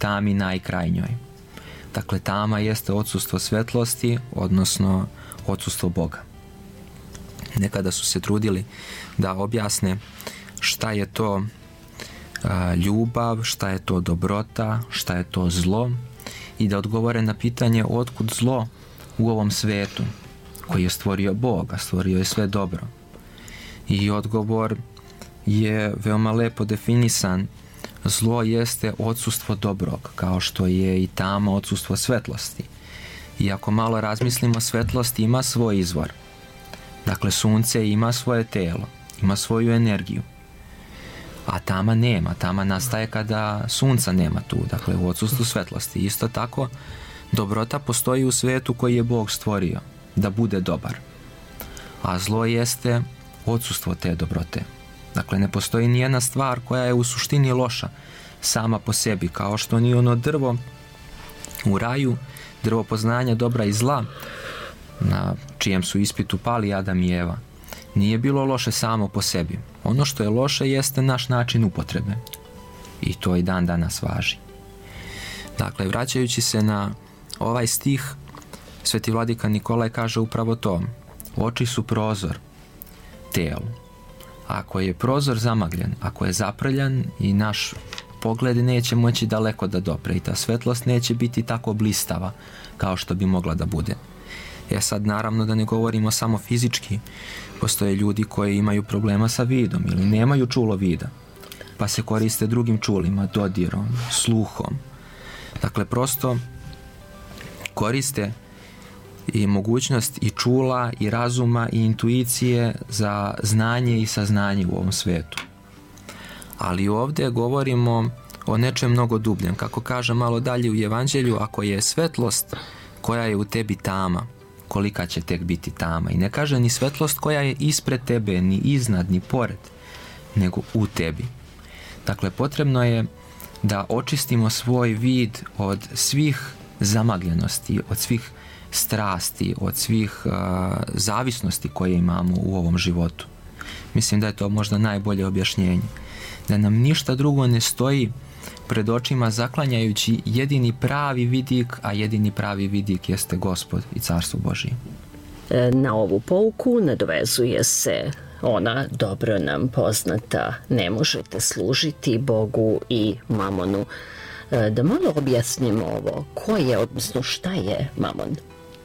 tami najkrajnjoj. Dakle, tama jeste odsustvo svetlosti, odnosno odsustvo Boga. Nekada su se trudili da objasne šta je to ljubav, šta je to dobrota, šta je to zlo i da odgovore na pitanje otkud zlo u ovom svetu koji je stvorio Bog, a stvorio je sve dobro. I odgovor je veoma lepo definisan. Zlo jeste odsustvo dobrog, kao što je i tama odsustvo svetlosti. I ako malo razmislimo, svetlost ima svoj izvor. Dakle, sunce ima svoje telo, ima svoju energiju. A tama nema. Tama nastaje kada sunca nema tu, dakle u odsustvu svetlosti. Isto tako, dobrota postoji u svetu koji je Bog stvorio da bude dobar. A zlo jeste odsustvo te dobrote. Dakle, ne postoji nijedna stvar koja je u suštini loša sama po sebi, kao što ni ono drvo u raju, drvo poznanja dobra i zla, na čijem su ispitu pali Adam i Eva, nije bilo loše samo po sebi. Ono što je loše jeste naš način upotrebe. I to i dan danas važi. Dakle, vraćajući se na ovaj stih, Sveti vladika Nikolaj kaže upravo to. Oči su prozor telu. Ako je prozor zamagljen, ako je zaprljan i naš pogled neće moći daleko da dopre i ta svetlost neće biti tako blistava kao što bi mogla da bude. Sad naravno da ne govorimo samo fizički, postoje ljudi koji imaju problema sa vidom ili nemaju čulo vida, pa se koriste drugim čulima, dodirom, sluhom. Dakle, prosto koriste i mogućnost i čula i razuma i intuicije za znanje i saznanje u ovom svetu. Ali ovdje govorimo o nečem mnogo dubljem. Kako kaže malo dalje u Evanđelju, ako je svetlost koja je u tebi tama, kolika će tek biti tama. I ne kaže ni svetlost koja je ispred tebe, ni iznad, ni pored, nego u tebi. Dakle, potrebno je da očistimo svoj vid od svih zamagljenosti, od svih strasti, od svih zavisnosti koje imamo u ovom životu. Mislim da je to možda najbolje objašnjenje. Da nam ništa drugo ne stoji pred očima zaklanjajući jedini pravi vidik, a jedini pravi vidik jeste Gospod i Carstvo Božije. Na ovu pouku nadovezuje se ona dobro nam poznata: ne možete služiti Bogu i mamonu. Da malo objasnimo ovo. Ko je, odnosno šta je mamon?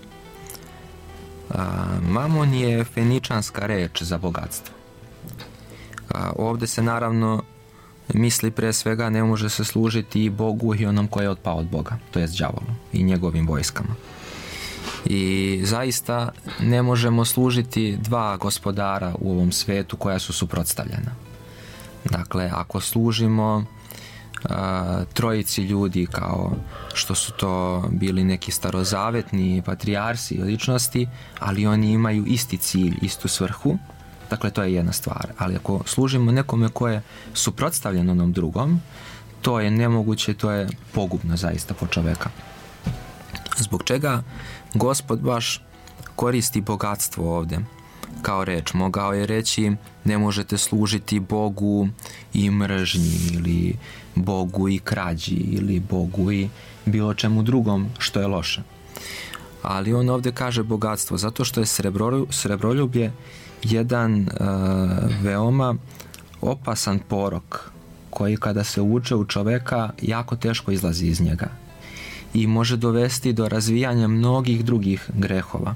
Mamon je feničanska reč za bogatstvo. Ovdje se naravno misli pre svega ne može se služiti i Bogu i onom koji je otpao od Boga, to jest đavolu i njegovim vojskama. I zaista ne možemo služiti dva gospodara u ovom svetu koja su suprotstavljena. Dakle, ako služimo trojici ljudi kao što su to bili neki starozavetni patrijarsi i ličnosti, ali oni imaju isti cilj, istu svrhu, dakle to je jedna stvar. Ali ako služimo nekome ko je suprotstavljen onom drugom, to je nemoguće, to je pogubno zaista po čoveka. Zbog čega Gospod baš koristi bogatstvo ovdje kao reč? Mogao je reći ne možete služiti Bogu i mržnji, ili Bogu i krađi, ili Bogu i bilo čemu drugom što je loše. Ali on ovdje kaže bogatstvo zato što je srebroljublje jedan veoma opasan porok koji kada se uče u čoveka jako teško izlazi iz njega i može dovesti do razvijanja mnogih drugih grehova.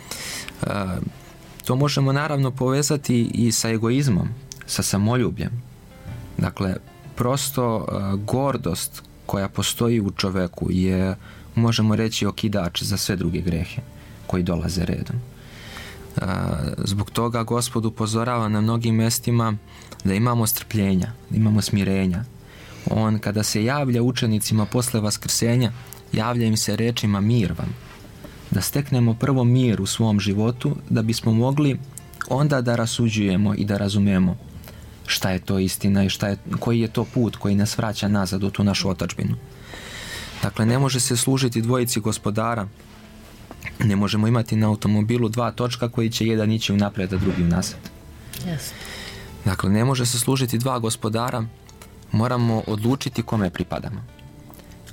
To možemo naravno povezati i sa egoizmom, sa samoljubljem. Dakle, prosto gordost koja postoji u čoveku je, možemo reći, okidač za sve druge grehe koji dolaze redom. Zbog toga Gospod upozorava na mnogim mjestima da imamo strpljenja, da imamo smirenja. On kada se javlja učenicima posle vaskrsenja, javlja im se rečima mir vam. Da steknemo prvo mir u svom životu, da bismo mogli onda da rasuđujemo i da razumemo šta je to istina i koji je to put koji nas vraća nazad u tu našu otadžbinu. Dakle, ne može se služiti dvojici gospodara. Ne možemo imati na automobilu dva točka koji će jedan ići unaprijed, a drugi unazad. Yes. Dakle, ne može se služiti dva gospodara, moramo odlučiti kome pripadamo.